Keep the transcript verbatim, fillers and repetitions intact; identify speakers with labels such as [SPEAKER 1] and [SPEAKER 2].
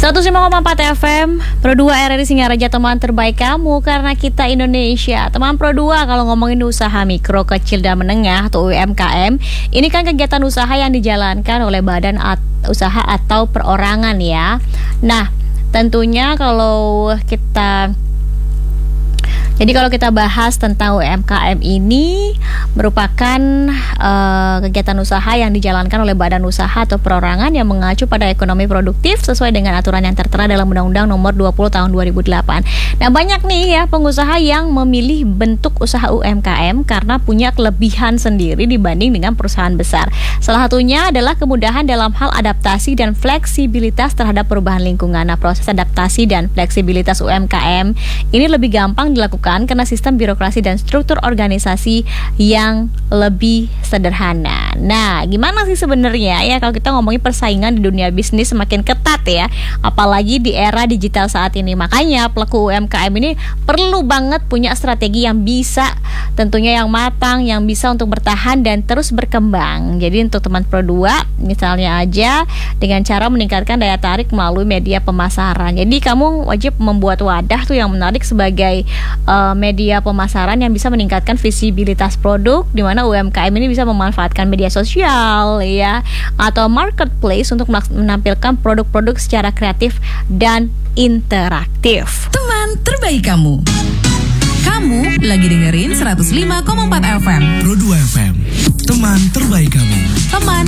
[SPEAKER 1] seratus lima koma empat F M Pro dua R R I Singaraja, teman terbaik kamu karena kita Indonesia. Teman Pro dua, kalau ngomongin usaha mikro, kecil dan menengah atau U M K M, ini kan kegiatan usaha yang dijalankan oleh badan at- usaha atau perorangan ya. Nah, tentunya kalau kita Jadi kalau kita bahas tentang U M K M ini merupakan uh, kegiatan usaha yang dijalankan oleh badan usaha atau perorangan yang mengacu pada ekonomi produktif sesuai dengan aturan yang tertera dalam Undang-Undang Nomor dua puluh Tahun dua ribu delapan. Nah, banyak nih ya pengusaha yang memilih bentuk usaha U M K M karena punya kelebihan sendiri dibanding dengan perusahaan besar. Salah satunya adalah kemudahan dalam hal adaptasi dan fleksibilitas terhadap perubahan lingkungan. Nah, proses adaptasi dan fleksibilitas U M K M ini lebih gampang dilakukan karena sistem birokrasi dan struktur organisasi yang lebih sederhana. Nah, gimana sih sebenarnya ya kalau kita ngomongin persaingan di dunia bisnis semakin ketat ya, apalagi di era digital saat ini. Makanya pelaku U M K M ini perlu banget punya strategi yang bisa, tentunya yang matang, yang bisa untuk bertahan dan terus berkembang. Jadi untuk teman Pro dua, misalnya aja dengan cara meningkatkan daya tarik melalui media pemasaran. Jadi kamu wajib membuat wadah tuh yang menarik sebagai uh, media pemasaran yang bisa meningkatkan visibilitas produk, di mana U M K M ini bisa memanfaatkan media sosial ya atau marketplace untuk menampilkan produk-produk secara kreatif dan interaktif.
[SPEAKER 2] Teman terbaik kamu. Kamu lagi dengerin seratus lima koma empat F M
[SPEAKER 3] Pro dua F M, teman terbaik kamu.
[SPEAKER 2] Teman